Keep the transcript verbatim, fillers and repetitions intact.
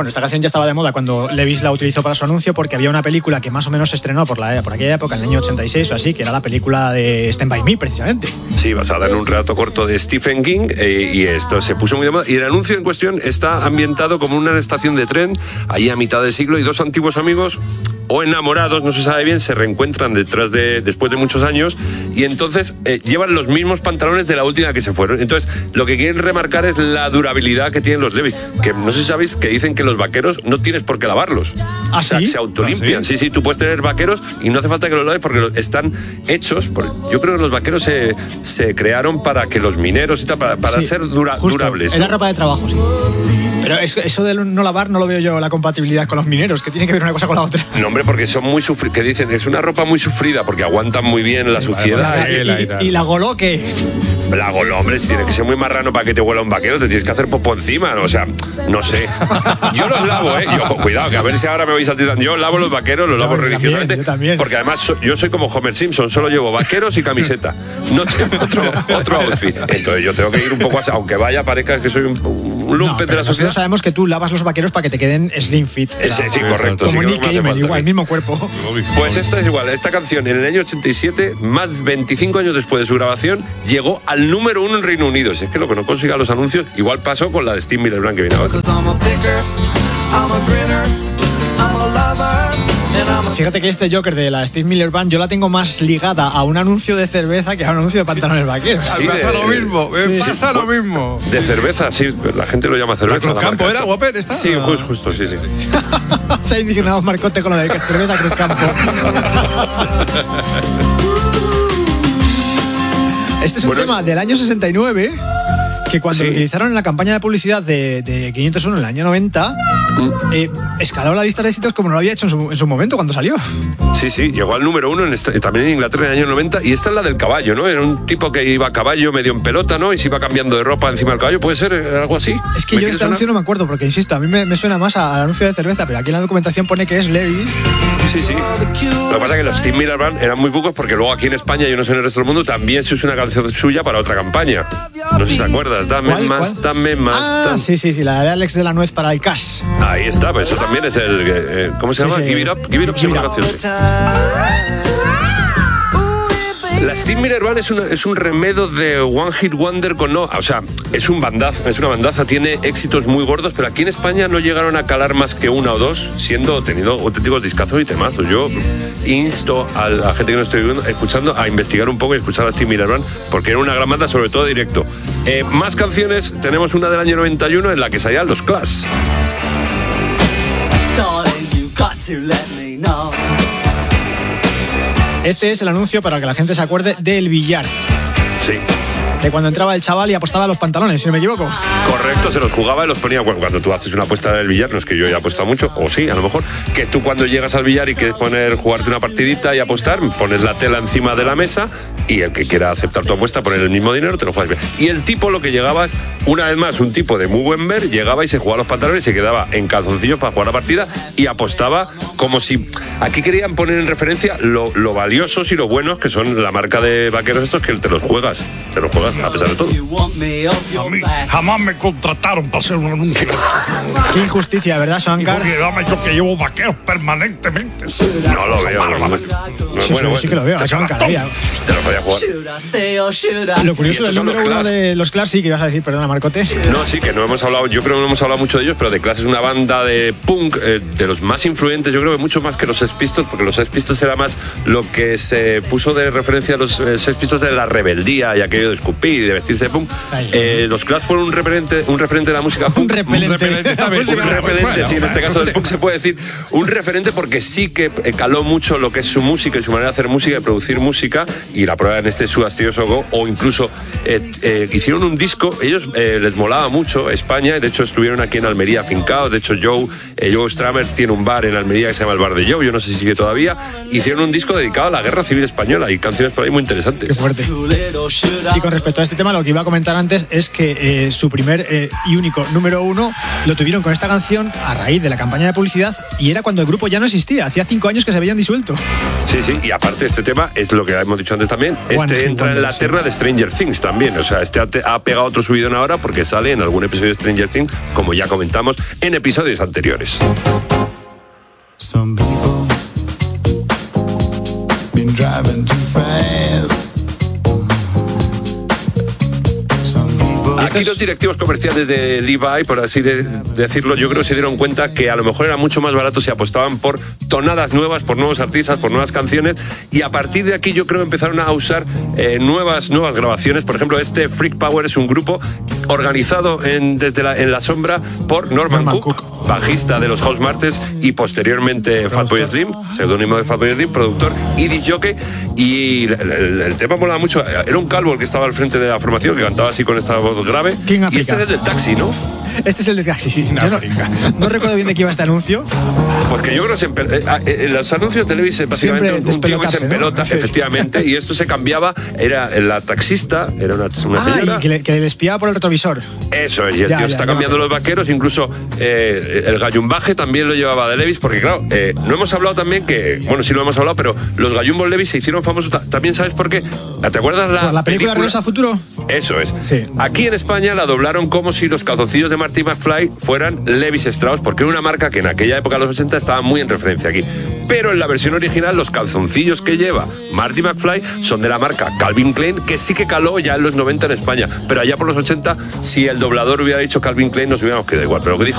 Bueno, esta canción ya estaba de moda cuando Levi's la utilizó para su anuncio, porque había una película que más o menos se estrenó por, la, por aquella época, en el año ochenta y seis o así, que era la película de Stand By Me, precisamente. Sí, basada en un relato corto de Stephen King, eh, y esto se puso muy de moda. Y el anuncio en cuestión está ambientado como una estación de tren, ahí a mitad de siglo, y dos antiguos amigos o enamorados, no se sabe bien, se reencuentran detrás de, después de muchos años, y entonces eh, llevan los mismos pantalones de la última que se fueron. Entonces, lo que quieren remarcar es la durabilidad que tienen los Levi's, que no sé si sabéis que dicen que los vaqueros no tienes por qué lavarlos. ¿Ah, o sea, sí? se autolimpian. ¿Ah, sí? sí, sí, tú puedes tener vaqueros y no hace falta que los laves porque están hechos. Por, yo creo que los vaqueros se, se crearon para que los mineros y tal, para, para Sí, ser dura, justo, durables. Era ¿no? ropa de trabajo, sí. Pero es, eso de no lavar no lo veo yo la compatibilidad con los mineros, que tiene que ver una cosa con la otra. No, hombre, porque son muy sufridos, que dicen, es una ropa muy sufrida porque aguantan muy bien la suciedad. Y, y, y la goló, ¿qué? La goló, hombre, si tienes que ser muy marrano para que te huela un vaquero, te tienes que hacer popó encima, ¿no? O sea, no sé. Yo los lavo, ¿eh? Yo, cuidado, que a ver si ahora me vais a tirar. Yo lavo los vaqueros, los lavo no, religiosamente. También, yo también. Porque además so, yo soy como Homer Simpson, solo llevo vaqueros y camiseta. No tengo otro, otro outfit. Entonces yo tengo que ir un poco así, aunque vaya, parezca que soy un, un lumpen no, de la sociedad. Nosotros sabemos que tú lavas los vaqueros para que te queden slim fit. Sí, sí, sí, correcto. Como sí, Nick Cayman, igual, el mismo cuerpo. Pues esta es igual. Esta canción en el año ochenta y siete, más veinticinco años después de su grabación, llegó al número uno en Reino Unido. Si es que lo que no consiga los anuncios, igual pasó con la de Steve Miller Band que viene ahora. Fíjate que este Joker de la Steve Miller Band yo la tengo más ligada a un anuncio de cerveza que a un anuncio de pantalones vaqueros. Sí, me pasa lo mismo, me sí. pasa lo mismo. De cerveza, sí, la gente lo llama cerveza. ¿La Cruzcampo era, Whopper, esta? Sí, justo, justo, sí, sí. Se ha indignado Marcote con lo de que cerveza Cruzcampo. Este es un Bueno, tema es... del año sesenta y nueve, que cuando Sí. lo utilizaron en la campaña de publicidad de, de quinientos uno en el año noventa, mm. eh, escaló la lista de éxitos como no lo había hecho en su, en su momento cuando salió. Sí, sí, llegó al número uno en esta, también en Inglaterra en el año noventa, y esta es la del caballo, ¿no? Era un tipo que iba a caballo medio en pelota, ¿no? Y se iba cambiando de ropa encima del caballo, ¿puede ser algo así? Es que yo de este anuncio no me acuerdo, porque insisto, a mí me, me suena más al anuncio de cerveza, pero aquí en la documentación pone que es Levi's. Sí, sí. Lo que pasa es que los Steve Miller Band eran muy pocos, porque luego aquí en España, yo no sé en el resto del mundo, también se usa una canción suya para otra campaña. No sé si te acuerdas, dame ¿Cuál, más, cuál? dame más. Ah, dame. sí, sí, sí, la de Alex de la Nuez para el Cash. Ahí está, pues eso también es el... Eh, ¿Cómo se Sí, llama? sí. Give It Up. Give It Up se llama la canción, sí. La Steve Miller Band es, una, es un remedo de One Hit Wonder con no, o sea, es un bandazo, es una bandaza, tiene éxitos muy gordos, pero aquí en España no llegaron a calar más que una o dos, siendo tenido auténticos discazos y temazos. Yo insto a la gente que nos estoy viendo, escuchando, a investigar un poco y escuchar a Steve Miller Band, porque era una gran banda, sobre todo directo. Eh, más canciones, tenemos una del año noventa y uno en la que salían los Clash. Este es el anuncio, para que la gente se acuerde, del billar. Sí. De cuando entraba el chaval y apostaba los pantalones, si no me equivoco. Correcto, se los jugaba y los ponía. Bueno, cuando tú haces una apuesta del billar, no es que yo haya apostado mucho, o sí, a lo mejor, que tú cuando llegas al billar y quieres poner, jugarte una partidita y apostar, pones la tela encima de la mesa y el que quiera aceptar tu apuesta, poner el mismo dinero, te lo juegas bien. Y el tipo, lo que llegaba es, una vez más, un tipo de muy buen ver, llegaba y se jugaba los pantalones y se quedaba en calzoncillos para jugar la partida y apostaba como si... Aquí querían poner en referencia lo, lo valiosos y lo buenos que son la marca de vaqueros estos, que te los juegas, te los juegas a pesar de todo. A mí jamás me contrataron para hacer un anuncio. Qué injusticia, ¿verdad, Shankar? Porque dame yo que llevo vaqueros permanentemente. No lo veo. No, no, Sí, bueno, sí, sí que lo veo, a Shankar. Ahí. te lo voy a jugar. Lo curioso Y del estos son número los uno Clash. de los Clash, sí, que ibas a decir, perdona, Marcote. No, sí, que no hemos hablado, yo creo que no hemos hablado mucho de ellos, pero The Clash es una banda de punk eh, de los más influyentes, yo creo que mucho más que los Sex Pistols, porque los Sex Pistols era más lo que se puso de referencia a los eh, Sex Pistols de la rebeldía y aquello de escupir y de vestirse de punk. Eh, los Clash fueron un referente, un referente de la música punk. Un repelente. Un repelente, está bien. Un repelente, Bueno, sí, en este caso del punk se puede decir un referente, porque sí que eh, caló mucho lo que es su música y su manera de hacer música y producir música, y la prueba en este Sudastioso Go, o incluso eh, eh, hicieron un disco, ellos eh, les molaba mucho España, y de hecho estuvieron aquí en Almería afincados. De hecho Joe, eh, Joe Stramer tiene un bar en Almería que se llama el Bar de Joe, yo no sé si sigue todavía. Hicieron un disco dedicado a la Guerra Civil Española y canciones por ahí muy interesantes. Qué fuerte. Y con respecto a este tema, lo que iba a comentar antes es que eh, su primer eh, y único número uno lo tuvieron con esta canción a raíz de la campaña de publicidad, y era cuando el grupo ya no existía, hacía cinco años que se habían disuelto. Sí, sí, y aparte este tema es lo que hemos dicho antes también, este One entra Hit en la Wonder, terna sí. de Stranger Things también, o sea, este ha, te- ha pegado otro subidón ahora porque sale en algún episodio de Stranger Things, como ya comentamos en episodios anteriores. Some people been driving too fast. Some people Aquí los directivos comerciales de Levi, por así de- decirlo, yo creo que se dieron cuenta que a lo mejor era mucho más barato si apostaban por tonadas nuevas, por nuevos artistas, por nuevas canciones, y a partir de aquí yo creo que empezaron a usar eh, nuevas, nuevas grabaciones. Por ejemplo, este Freak Power es un grupo organizado en, desde la, en la sombra por Norman, Norman Cook, Cook. bajista de los House Martins y posteriormente Fatboy Slim, seudónimo de Fatboy Slim, productor y disc jockey. Y el, el- el tema mola mucho. Era un calvo el que estaba al frente de la formación, que cantaba así con esta voz grave. King Y Africa. este es el del taxi, ¿no? Este es el de Taxi, sí. Yo no, no recuerdo bien de qué iba este anuncio. Porque yo creo que se empe- eh, eh, en los anuncios de Levis, básicamente Siempre un, un tío que se despelotarse, ¿no? empelota, Sí. efectivamente, y esto se cambiaba. Era la taxista, era una, una Ah, señora. y que le, que le espiaba por el retrovisor. Eso es, y el Ya, tío ya, está ya cambiando me los vaqueros, incluso eh, el gallumbaje también lo llevaba de Levis, porque claro, eh, no hemos hablado también que, bueno, sí lo hemos hablado, pero los gallumbos Levis se hicieron famosos, ta- también sabes por qué. ¿Te acuerdas la, ¿Por la película Regreso al Futuro? Eso es. Sí. Aquí en España la doblaron como si los calzoncillos de Marty McFly fueran Levis Strauss, porque era una marca que en aquella época, de los ochenta, estaba muy en referencia aquí. Pero en la versión original, los calzoncillos que lleva Marty McFly son de la marca Calvin Klein, que sí que caló ya en los noventa en España. Pero allá por los ochenta, si el doblador hubiera dicho Calvin Klein, nos hubiéramos quedado igual. Pero lo que dijo